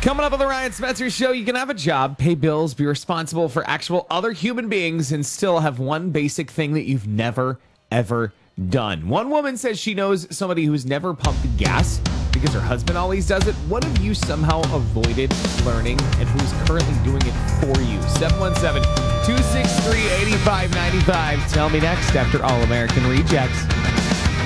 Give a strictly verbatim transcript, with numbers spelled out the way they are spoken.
Coming up on the Ryan Spencer Show, you can have a job, pay bills, be responsible for actual other human beings, and still have one basic thing that you've never, ever done. One woman says she knows somebody who's never pumped gas because her husband always does it. What have you somehow avoided learning, and who's currently doing it for you? seven one seven, two six three, eight five nine five. Tell me next after All American Rejects.